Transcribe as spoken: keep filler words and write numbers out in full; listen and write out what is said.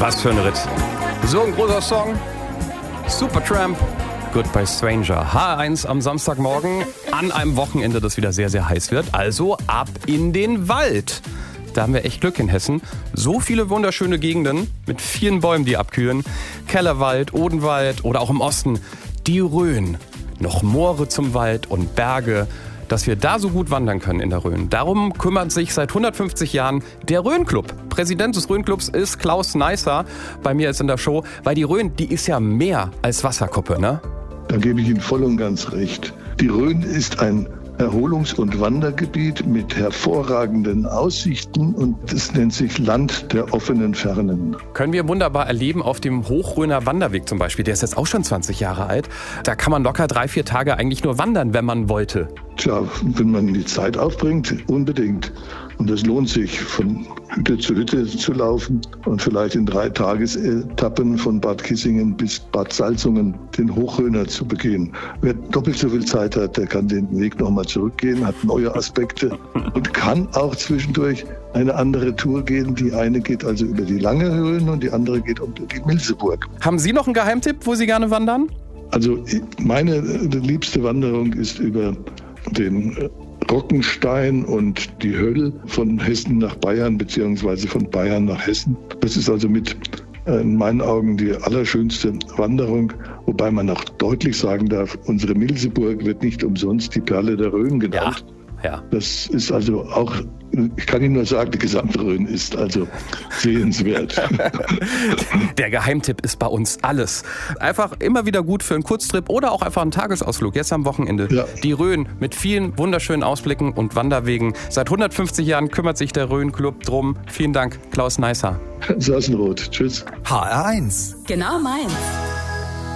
Was für ein Ritt. So ein großer Song. Supertramp. Goodbye Stranger. H eins am Samstagmorgen an einem Wochenende, das wieder sehr, sehr heiß wird. Also ab in den Wald. Da haben wir echt Glück in Hessen. So viele wunderschöne Gegenden mit vielen Bäumen, die abkühlen. Kellerwald, Odenwald oder auch im Osten die Rhön. Noch Moore zum Wald und Berge, dass wir da so gut wandern können in der Rhön. Darum kümmert sich seit hundertfünfzig Jahren der Rhön-Club. Präsident des Rhön-Clubs ist Klaus Neisser. Bei mir ist in der Show, weil die Rhön, die ist ja mehr als Wasserkuppe, ne? Da gebe ich Ihnen voll und ganz recht. Die Rhön ist ein Erholungs- und Wandergebiet mit hervorragenden Aussichten und es nennt sich Land der offenen Fernen. Können wir wunderbar erleben auf dem Hochrhöner Wanderweg zum Beispiel. Der ist jetzt auch schon zwanzig Jahre alt. Da kann man locker drei, vier Tage eigentlich nur wandern, wenn man wollte. Tja, wenn man die Zeit aufbringt, unbedingt. Und es lohnt sich, von Hütte zu Hütte zu laufen und vielleicht in drei Tagesetappen von Bad Kissingen bis Bad Salzungen den Hochrhöner zu begehen. Wer doppelt so viel Zeit hat, der kann den Weg nochmal zurückgehen, hat neue Aspekte und kann auch zwischendurch eine andere Tour gehen. Die eine geht also über die Lange Rhön und die andere geht unter die Milseburg. Haben Sie noch einen Geheimtipp, wo Sie gerne wandern? Also meine liebste Wanderung ist über den Rockenstein und die Höll von Hessen nach Bayern beziehungsweise von Bayern nach Hessen. Das ist also mit in meinen Augen die allerschönste Wanderung, wobei man auch deutlich sagen darf, unsere Milseburg wird nicht umsonst die Perle der Rhön genannt. Ja, ja. Das ist also auch, ich kann Ihnen nur sagen, die gesamte Rhön ist also sehenswert. Der Geheimtipp ist bei uns alles. Einfach immer wieder gut für einen Kurztrip oder auch einfach einen Tagesausflug, jetzt am Wochenende. Ja. Die Rhön mit vielen wunderschönen Ausblicken und Wanderwegen. Seit hundertfünfzig Jahren kümmert sich der Rhön-Club drum. Vielen Dank, Klaus Neisser. Sassenroth. Tschüss. H R eins. Genau meins.